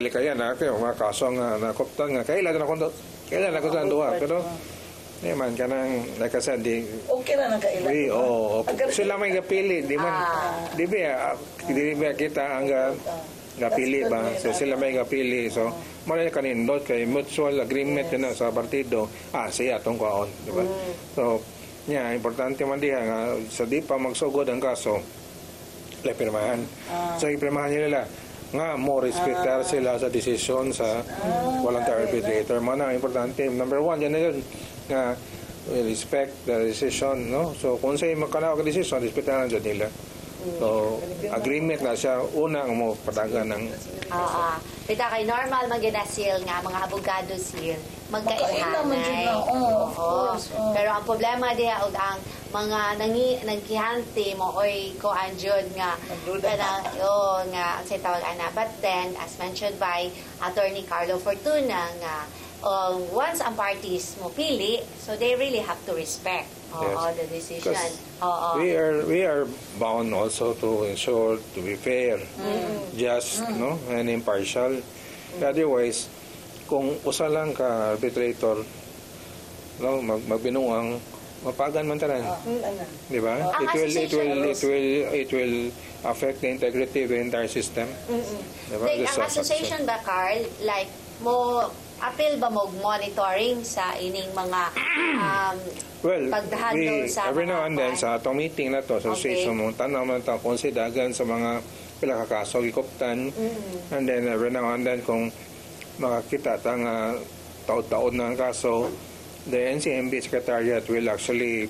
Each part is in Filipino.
Kaya na kayo mga kaso nga nakoptan nga kailan ako sa duha pero man kanang like I said okay na nagkailan. Sila may gapili di man di ba kita ang gapili ba so sila may gapili so mo na kanindot kay mutual agreement na sa partido siya tong kaon di ba so importante man diha nga sa di pa magsugod ang kaso pirmahan so ipirmahan nila nga mo respetar sila sa desisyon sa voluntary arbitrator. Mana importante number 1 yan na yun nga respect the decision no so kung sa'yo magkanaw ka decision respetar na nila so agreement na siya una ang mo patagan ng Pita kay normal maginasil nga mga abogado sil magkailhanay. Pero ang problema diha og ang mga nagkihanti mo oy ko anjud nga nga ang say tawag ana but then as mentioned by Attorney Carlo Fortuna nga once ang parties mo pili so they really have to respect the decision. We are bound also to ensure to be fair, just, no, and impartial. Otherwise, kung usa lang ka arbitrator, no, magbinuang, mapagan man tanan. Di ba? It will affect the integrity of the entire system. Diba? Like, ang association ba, Carl, like, mo appeal ba mo monitoring sa ining mga paghandle sa every now and then sa atong meeting na to association mo tanaw man ta konsidagan sa mga pila ka kaso gikuptan and then every now and then kung makakita ta nga taud-taud na ang kaso the NCMB Secretariat will actually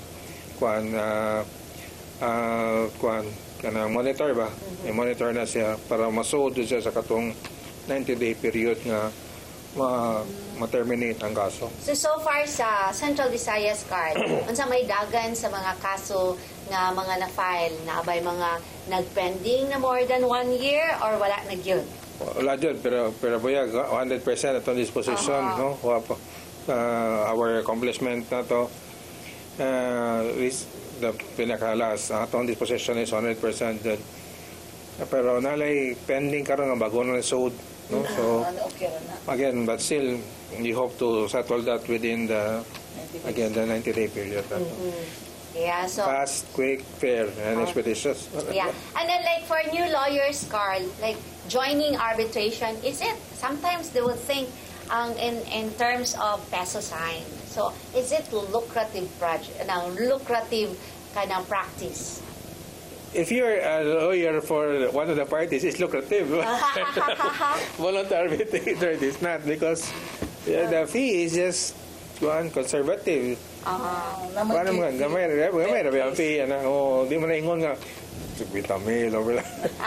monitor ba i-monitor na siya para masud siya sa katong 90-day period nga ma-terminate ang kaso. So far sa Central Visayas, Carl, unsa may dagan sa mga kaso nga mga na-file na abay mga nag-pending na more than 1 year or wala na gyud? Wala gyud pero buyag 100% atong disposition no our accomplishment na to is the pinakalas atong disposition is 100% dyan. Pero nalay pending karon nga bago na sud no so again but still you hope to settle that within the 90-day period. Yeah, so fast, quick, fair, and expeditious. Yeah, and then like for new lawyers, Carl, like joining arbitration, is it sometimes they would think in terms of peso sign. So is it lucrative project, lucrative kind of practice? If you're a lawyer for one of the parties, it's lucrative. Voluntary arbitrator, it's not because the fee is just conservative. Gamay na ba ang fee? Di mo na ingon nga. Vitamil, over lang.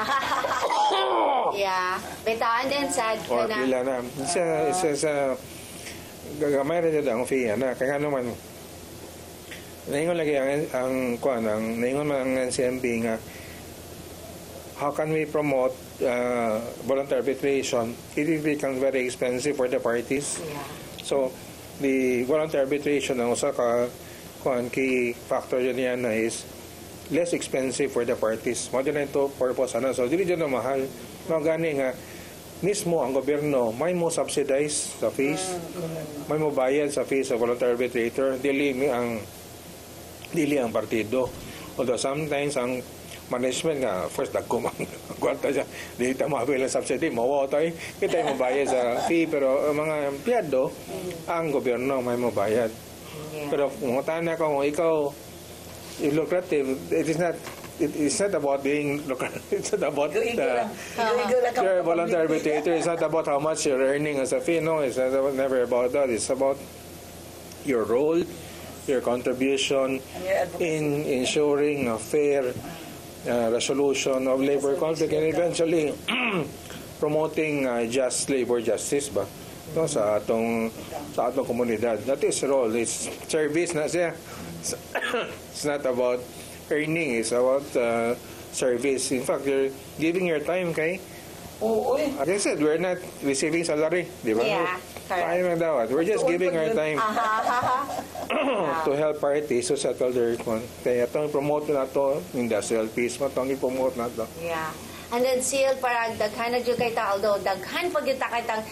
Yeah. Betaan din sa... Or pila na. Sa gamay na dyan ang fee. Kaya naman, naingon lagi naingon man ang NCMB nga how can we promote voluntary arbitration? It becomes very expensive for the parties. So the voluntary arbitration ang usa ka key factor yan is less expensive for the parties. Mo din ito purpose so dili jud na mahal no gani nga mismo ang gobyerno may mo subsidize sa fees may mo bayad sa fees sa voluntary arbitrator dili ang partido. Although sometimes ang management nga first nagkumang kwarta siya di ta mabilang subsidy mawa tayo kita yung mabayad sa fee pero mga empleyado ang gobyerno may mabayad pero kung tana ko kung ikaw lucrative it's not about being lucrative it's not about your voluntary arbitrator it's not about how much you're earning as a fee no it's never about that it's about your role your contribution in ensuring a fair resolution of labor conflict and eventually promoting just labor justice ba no sa atong komunidad. That is role. It's service na siya. It's not about earning. It's about service. In fact, you're giving your time kay like I said, we're not receiving salary, di ba? Yeah. Time dawat. We're just giving our time to help parties to settle their kaya itong promote na to industrial peace mo itong i-promote na to. Yeah. And then sil parang daghan na jud kay ta, although daghan pag kita kay ta